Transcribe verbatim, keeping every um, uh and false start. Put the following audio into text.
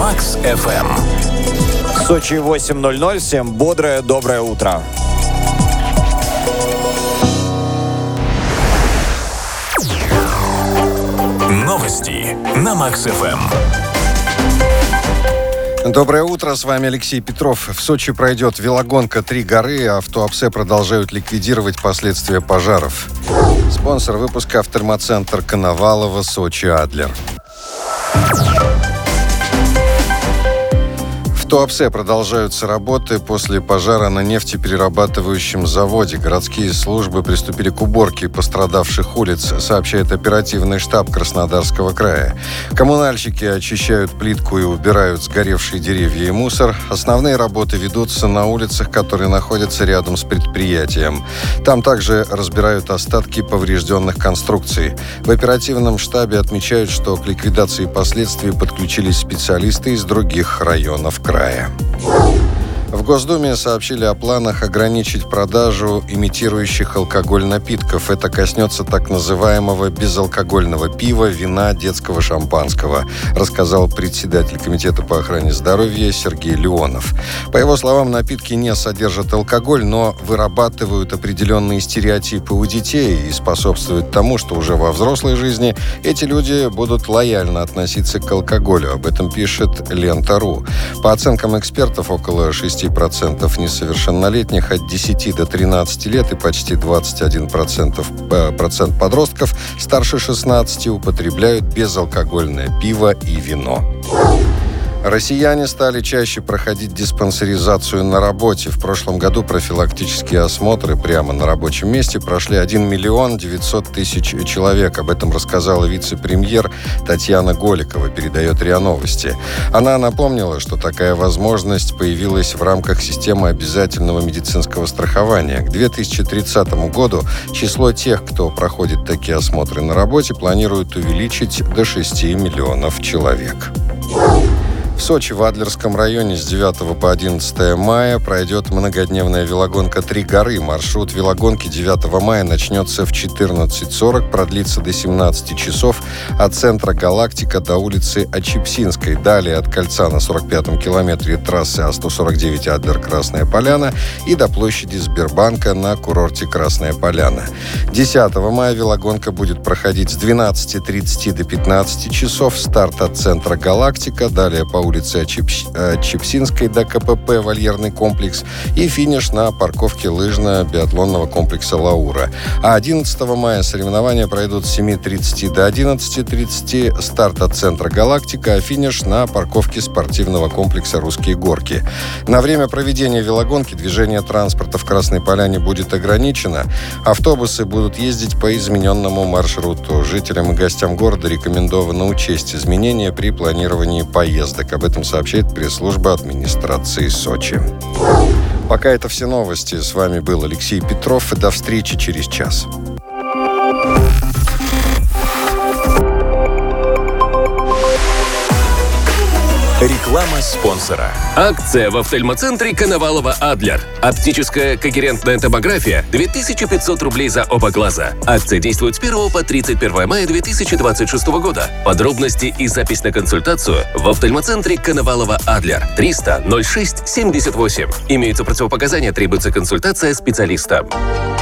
Макс эф эм. Сочи восемь ноль ноль. Всем бодрое, доброе утро. Новости на Макс эф эм. Доброе утро, с вами Алексей Петров. В Сочи пройдет велогонка «Три горы», а в Туапсе продолжают ликвидировать последствия пожаров. Спонсор выпуска — офтальмоцентр Коновалова, Сочи Адлер. В Туапсе продолжаются работы после пожара на нефтеперерабатывающем заводе. Городские службы приступили к уборке пострадавших улиц, сообщает оперативный штаб Краснодарского края. Коммунальщики очищают плитку и убирают сгоревшие деревья и мусор. Основные работы ведутся на улицах, которые находятся рядом с предприятием. Там также разбирают остатки поврежденных конструкций. В оперативном штабе отмечают, что к ликвидации последствий подключились специалисты из других районов края. В Госдуме сообщили о планах ограничить продажу имитирующих алкоголь напитков. Это коснется так называемого безалкогольного пива, вина, детского шампанского, рассказал председатель Комитета по охране здоровья Сергей Леонов. По его словам, напитки не содержат алкоголь, но вырабатывают определенные стереотипы у детей и способствуют тому, что уже во взрослой жизни эти люди будут лояльно относиться к алкоголю. Об этом пишет Лента точка ру. По оценкам экспертов, около шесть процентов несовершеннолетних от десяти до тринадцати лет и почти двадцать один процент подростков старше шестнадцати употребляют безалкогольное пиво и вино. Россияне стали чаще проходить диспансеризацию на работе. В прошлом году профилактические осмотры прямо на рабочем месте прошли один миллион девятьсот тысяч человек. Об этом рассказала вице-премьер Татьяна Голикова, передает РИА Новости. Она напомнила, что такая возможность появилась в рамках системы обязательного медицинского страхования. К две тысячи тридцатому году число тех, кто проходит такие осмотры на работе, планируют увеличить до шести миллионов человек. В Сочи, в Адлерском районе с девятого по одиннадцатое мая пройдет многодневная велогонка «Три горы». Маршрут велогонки девятого мая начнется в четырнадцать сорок, продлится до семнадцати часов от центра «Галактика» до улицы Очепсинской. Далее от кольца на сорок пятом километре трассы А сто сорок девять Адлер-Красная Поляна и до площади Сбербанка на курорте Красная Поляна. десятого мая велогонка будет проходить с двенадцати тридцати до пятнадцати часов. Старт от центра «Галактика», далее по улице Очепсинской до ка пэ пэ «Вольерный комплекс» и финиш на парковке лыжно-биатлонного комплекса «Лаура». А одиннадцатого мая соревнования пройдут с семи тридцати до одиннадцати тридцати, старт от центра «Галактика», а финиш на парковке спортивного комплекса «Русские горки». На время проведения велогонки движение транспорта в Красной Поляне будет ограничено. Автобусы будут ездить по измененному маршруту. Жителям и гостям города рекомендовано учесть изменения при планировании поездок. Об этом сообщает пресс-служба администрации Сочи. Пока это все новости. С вами был Алексей Петров. И до встречи через час. Реклама спонсора. Акция в офтальмоцентре Коновалова Адлер. Оптическая когерентная томография две тысячи пятьсот рублей за оба глаза. Акция действует с первого по тридцать первое мая две тысячи двадцать шестого года. Подробности и запись на консультацию в офтальмоцентре Коновалова Адлер. триста ноль шесть семьдесят восемь. Имеются противопоказания, требуется консультация специалиста.